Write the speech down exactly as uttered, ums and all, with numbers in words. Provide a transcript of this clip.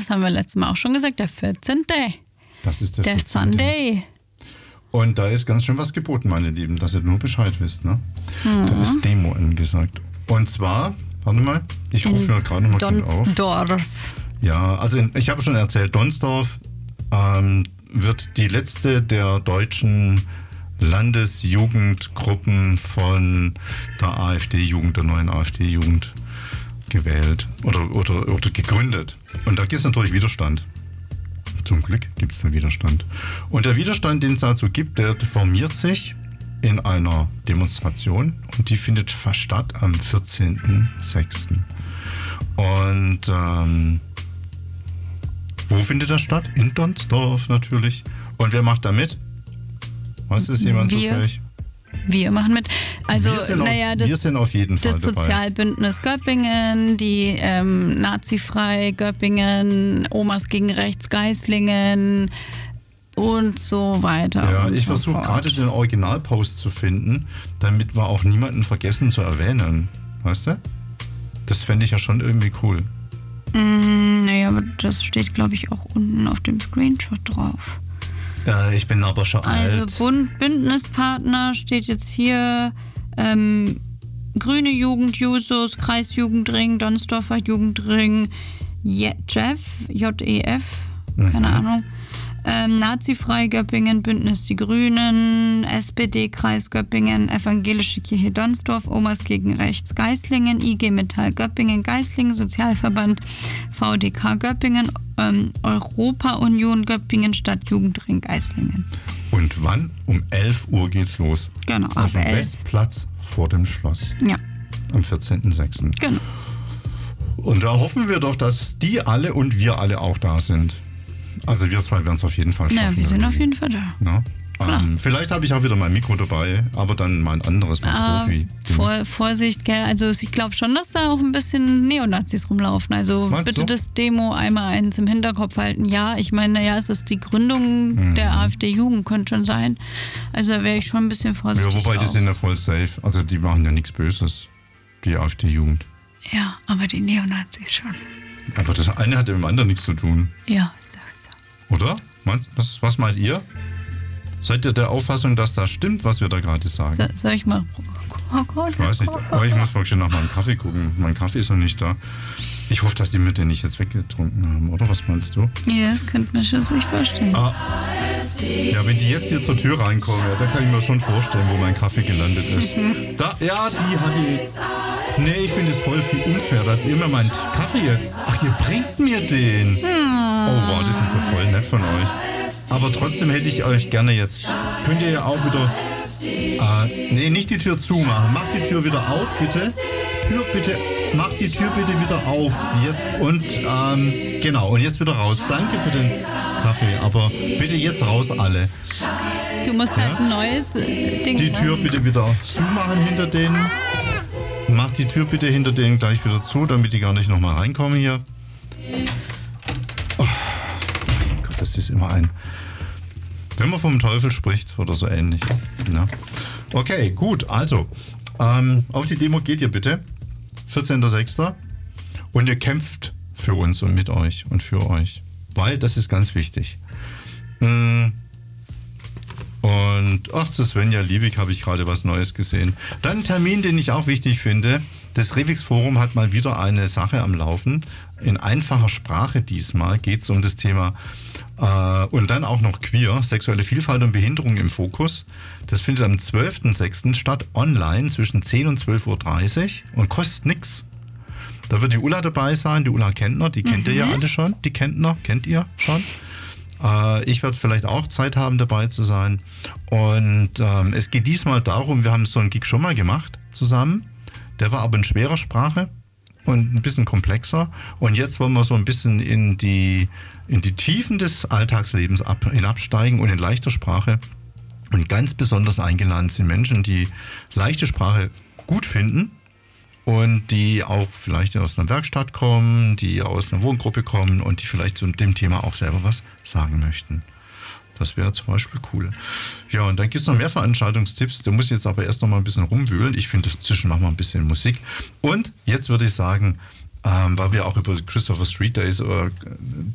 das haben wir letztes Mal auch schon gesagt, der vierzehnte Das ist der, der vierzehnte Sunday. Und da ist ganz schön was geboten, meine Lieben, dass ihr nur Bescheid wisst. Ne? Mhm. Da ist Demo angesagt. Und zwar, warte mal, ich rufe mir gerade nochmal auf. Donsdorf. Ja, also in, ich habe schon erzählt, Donsdorf ähm, wird die letzte der deutschen Landesjugendgruppen von der AfD-Jugend, der neuen AfD-Jugend gewählt oder, oder, oder gegründet. Und da gibt es natürlich Widerstand. Zum Glück gibt es da Widerstand. Und der Widerstand, den es dazu gibt, der formiert sich in einer Demonstration und die findet statt am vierzehnten sechsten Und ähm, wo findet das statt? In Donsdorf natürlich. Und wer macht da mit? Was ist jemand Wir. zufällig? Wir machen mit. Also, wir, sind naja, auf, das, wir sind auf jeden Fall das dabei. Sozialbündnis Göppingen, die ähm, Nazifrei Göppingen, Omas gegen Rechts Geislingen und so weiter. Ja, und ich so versuche gerade den Originalpost zu finden, damit wir auch niemanden vergessen zu erwähnen. Weißt du? Das fände ich ja schon irgendwie cool. Mm, naja, aber das steht, glaube ich, auch unten auf dem Screenshot drauf. Ja, ich bin aber schon also alt. Bund, Bündnispartner steht jetzt hier ähm, Grüne Jugend, Jusos, Kreisjugendring, Donsdorfer Jugendring, Je- Jeff, J E F, keine mhm. Ahnung, ähm, Nazifrei Göppingen, Bündnis Die Grünen, S P D Kreis Göppingen, Evangelische Kirche Donsdorf, Omas gegen Rechts Geislingen, I G Metall Göppingen, Geislingen, Sozialverband, V D K Göppingen, ähm, Europa-Union Göppingen, Stadtjugendring Geislingen. Und wann? Um elf Uhr geht's los. Genau, auf dem elf. Westplatz vor dem Schloss. Ja. Am vierzehnten sechsten Genau. Und da hoffen wir doch, dass die alle und wir alle auch da sind. Also wir zwei werden es auf jeden Fall schaffen. Ja, wir sind irgendwie. auf jeden Fall da. Na? Ähm, vielleicht habe ich auch wieder mein Mikro dabei, aber dann mal ein anderes, mein Ah, Profi. Vor, Vorsicht, gell? Also ich glaube schon, dass da auch ein bisschen Neonazis rumlaufen. Also Meinst bitte du? das Demo einmal eins im Hinterkopf halten. Ja, ich meine, naja, es ist die Gründung mhm. der AfD-Jugend, könnte schon sein. Also da wäre ich schon ein bisschen vorsichtig. Ja, wobei auch. die sind ja voll safe. Also die machen ja nichts Böses, die AfD-Jugend. Ja, aber die Neonazis schon. Aber das eine hat mit dem anderen nichts zu tun. Ja, so, so. Oder? Was, was meint ihr? Seid ihr der Auffassung, dass das stimmt, was wir da gerade sagen? So, soll ich mal... Ich weiß nicht, aber ich muss mal schon nach meinem Kaffee gucken. Mein Kaffee ist noch nicht da. Ich hoffe, dass die mit den nicht jetzt weggetrunken haben, oder? Was meinst du? Ja, das könnte man schon sich vorstellen. Ah. Ja, wenn die jetzt hier zur Tür reinkommen, ja, da kann ich mir schon vorstellen, wo mein Kaffee gelandet ist. Da, ja, die hat die... Nee, ich finde es voll viel unfair, dass ihr mir meinen Kaffee jetzt... Ach, ihr bringt mir den. Oh, wow, das ist doch voll nett von euch. Aber trotzdem hätte ich euch gerne jetzt... Könnt ihr ja auch wieder... Äh, nee, nicht die Tür zumachen. Macht die Tür wieder auf, bitte. Tür bitte... Macht die Tür bitte wieder auf. Jetzt und... Ähm, genau, und jetzt wieder raus. Danke für den Kaffee, aber bitte jetzt raus alle. Du musst ja? halt ein neues Ding Die Tür machen. bitte wieder zumachen hinter denen. Macht die Tür bitte hinter denen gleich wieder zu, damit die gar nicht nochmal reinkommen hier. Oh mein Gott, das ist immer ein... Wenn man vom Teufel spricht oder so ähnlich. Ja. Okay, gut, also ähm, auf die Demo geht ihr bitte. vierzehnten sechsten Und ihr kämpft für uns und mit euch und für euch. Weil das ist ganz wichtig. Und ach, zu Svenja Liebig habe ich gerade was Neues gesehen. Dann ein Termin, den ich auch wichtig finde. Das Revix Forum hat mal wieder eine Sache am Laufen. In einfacher Sprache diesmal geht es um das Thema äh, und dann auch noch queer, sexuelle Vielfalt und Behinderung im Fokus. Das findet am zwölften sechsten statt, online zwischen zehn und zwölf Uhr dreißig und kostet nichts. Da wird die Ulla dabei sein, die Ulla Kentner, die kennt mhm. ihr ja alle schon. Die Kentner, kennt ihr schon. Äh, ich werde vielleicht auch Zeit haben, dabei zu sein. Und ähm, es geht diesmal darum, wir haben so einen Gig schon mal gemacht zusammen. Der war aber in schwerer Sprache und ein bisschen komplexer. Und jetzt wollen wir so ein bisschen in die, in die Tiefen des Alltagslebens ab, hinabsteigen und in leichter Sprache. Und ganz besonders eingeladen sind Menschen, die leichte Sprache gut finden. Und die auch vielleicht aus einer Werkstatt kommen, die aus einer Wohngruppe kommen und die vielleicht zu dem Thema auch selber was sagen möchten. Das wäre zum Beispiel cool. Ja, und dann gibt es noch mehr Veranstaltungstipps. Da muss ich jetzt aber erst noch mal ein bisschen rumwühlen. Ich finde, dazwischen machen wir ein bisschen Musik. Und jetzt würde ich sagen, ähm, weil wir auch über Christopher Street Days oder